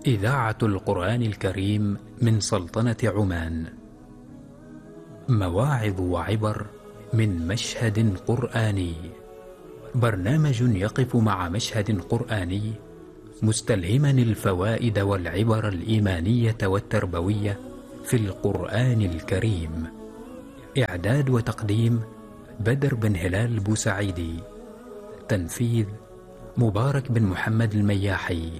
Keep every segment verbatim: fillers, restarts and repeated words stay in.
إذاعة القرآن الكريم من سلطنة عمان. مواعظ وعبر من مشهد قرآني. برنامج يقف مع مشهد قرآني مستلهما الفوائد والعبر الإيمانية والتربوية في القرآن الكريم. إعداد وتقديم بدر بن هلال بوسعيدي. تنفيذ مبارك بن محمد المياحي.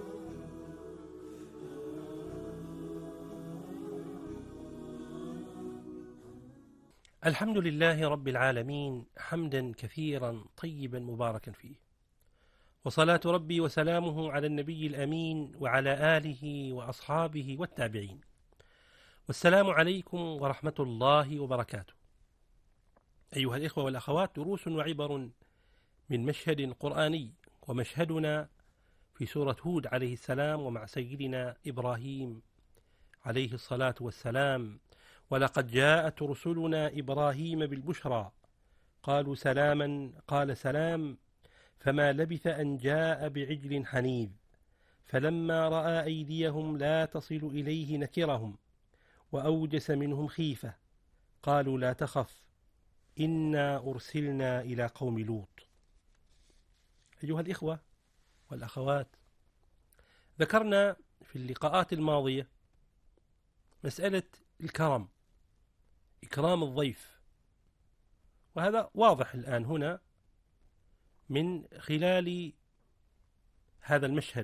الحمد لله رب العالمين، حمدا كثيرا طيبا مباركا فيه، وصلاة ربي وسلامه على النبي الأمين وعلى آله وأصحابه والتابعين. والسلام عليكم ورحمة الله وبركاته. أيها الإخوة والأخوات، دروس وعبر من مشهد قرآني، ومشهدنا في سورة هود عليه السلام ومع سيدنا إبراهيم عليه الصلاة والسلام. ولقد جاءت رسلنا إبراهيم بالبشرى قالوا سلاما قال سلام فما لبث أن جاء بعجل حنيذ فلما رأى أيديهم لا تصل إليه نكرهم وأوجس منهم خيفة قالوا لا تخف إنا أرسلنا إلى قوم لوط. أيها الإخوة والأخوات، ذكرنا في اللقاءات الماضية مسألة الكرم، إكرام الضيف، وهذا واضح الآن هنا من خلال هذا المشهد.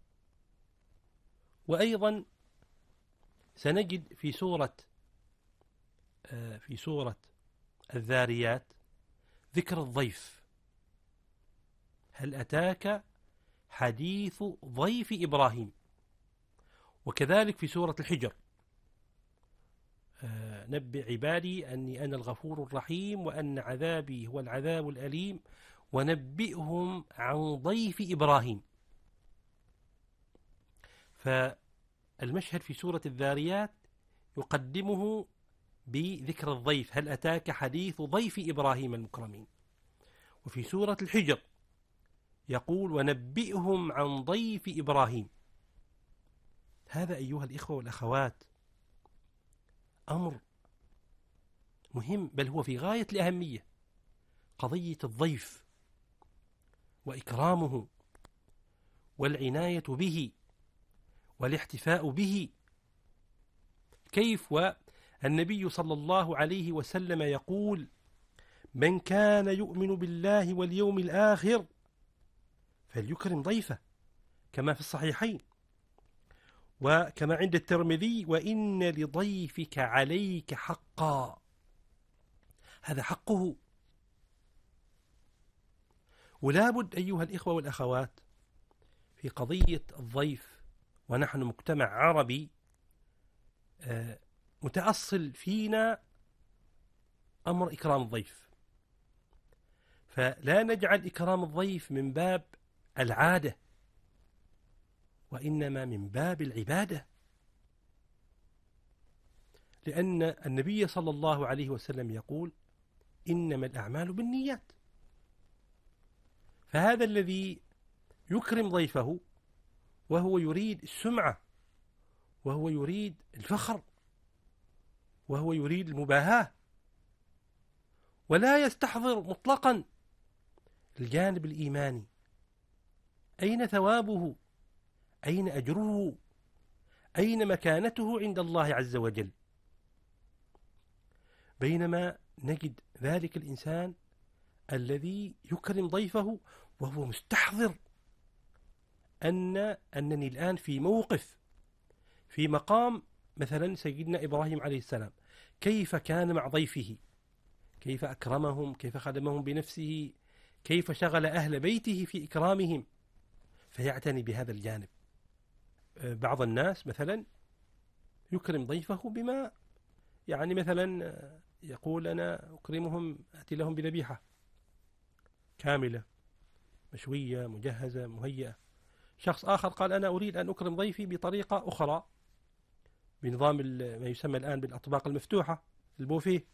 وأيضا سنجد في سورة في سورة الذاريات ذكر الضيف. هل أتاك حديث ضيف إبراهيم؟ وكذلك في سورة الحجر نبئ عبادي أني أنا الغفور الرحيم وأن عذابي هو العذاب الأليم ونبئهم عن ضيف إبراهيم. فالمشهد في سورة الذاريات يقدمه بذكر الضيف، هل أتاك حديث ضيف إبراهيم المكرمين. وفي سورة الحجر يقول ونبئهم عن ضيف إبراهيم. هذا أيها الإخوة والأخوات أمر مهم، بل هو في غاية الأهمية، قضية الضيف وإكرامه والعناية به والاحتفاء به. كيف والنبي صلى الله عليه وسلم يقول من كان يؤمن بالله واليوم الآخر فليكرم ضيفه، كما في الصحيحين وكما عند الترمذي وإن لضيفك عليك حقا. هذا حقه. ولا بد أيها الإخوة والأخوات في قضية الضيف، ونحن مجتمع عربي متأصل فينا أمر إكرام الضيف، فلا نجعل إكرام الضيف من باب العادة، وإنما من باب العبادة، لأن النبي صلى الله عليه وسلم يقول إنما الأعمال بالنيات. فهذا الذي يكرم ضيفه وهو يريد السمعة، وهو يريد الفخر، وهو يريد المباهاة، ولا يستحضر مطلقا الجانب الإيماني. أين ثوابه؟ أين أجره؟ أين مكانته عند الله عز وجل؟ بينما نجد ذلك الإنسان الذي يكرم ضيفه وهو مستحضر أن أنني الآن في موقف، في مقام مثلا سيدنا إبراهيم عليه السلام، كيف كان مع ضيفه، كيف أكرمهم، كيف خدمهم بنفسه، كيف شغل أهل بيته في إكرامهم، فيعتني بهذا الجانب. بعض الناس مثلا يكرم ضيفه بما يعني مثلا يقول أنا أكرمهم أتي لهم بذبيحة كاملة مشوية مجهزة مهيئة. شخص آخر قال أنا أريد أن أكرم ضيفي بطريقة أخرى بنظام ما يسمى الآن بالأطباق المفتوحة، البوفيه،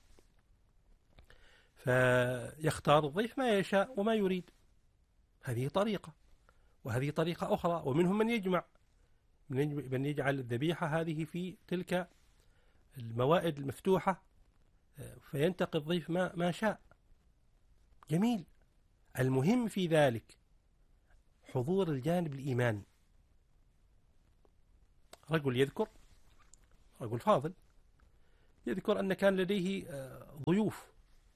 فيختار الضيف ما يشاء وما يريد. هذه طريقة، وهذه طريقة أخرى. ومنهم من يجمع بأن يجعل الذبيحة هذه في تلك الموائد المفتوحة فينتقي الضيف ما, ما شاء. جميل. المهم في ذلك حضور الجانب الإيماني. رجل يذكر، رجل فاضل يذكر أن كان لديه ضيوف،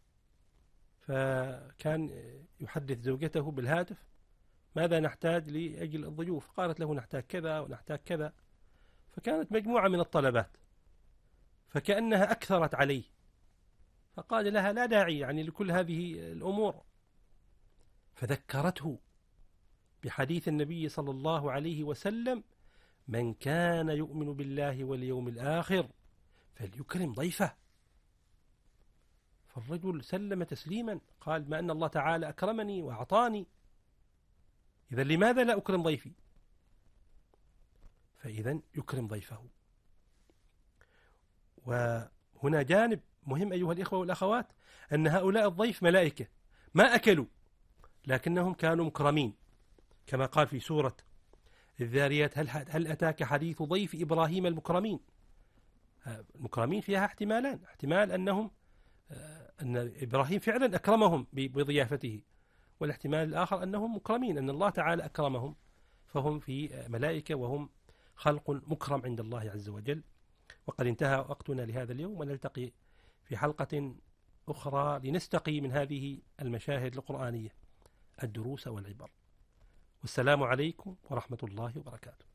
فكان يحدث زوجته بالهاتف ماذا نحتاج لأجل الضيوف، قالت له نحتاج كذا ونحتاج كذا، فكانت مجموعة من الطلبات، فكأنها أكثرت عليه، فقال لها لا داعي يعني لكل هذه الأمور، فذكرته بحديث النبي صلى الله عليه وسلم: من كان يؤمن بالله واليوم الآخر فليكرم ضيفه. فالرجل سلم تسليما، قال: ما أن الله تعالى أكرمني وأعطاني، إذا لماذا لا أكرم ضيفي؟ فإذا يكرم ضيفه. وهنا جانب مهم أيها الإخوة والأخوات، أن هؤلاء الضيف ملائكة ما أكلوا لكنهم كانوا مكرمين، كما قال في سورة الذاريات: هل, هل أتاك حديث ضيف إبراهيم المكرمين. المكرمين فيها احتمالان: احتمال أنهم أن إبراهيم فعلا أكرمهم بضيافته، والاحتمال الآخر أنهم مكرمين، أن الله تعالى أكرمهم فهم في ملائكة وهم خلق مكرم عند الله عز وجل. وقد انتهى وقتنا لهذا اليوم، ونلتقي في حلقة أخرى لنستقي من هذه المشاهد القرآنية الدروس والعبر. والسلام عليكم ورحمة الله وبركاته.